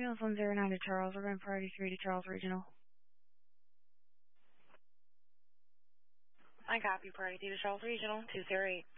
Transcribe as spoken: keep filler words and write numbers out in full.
Daniels one zero nine to Charles. We're going priority three to Charles Regional. I copy priority three to Charles Regional two zero eight.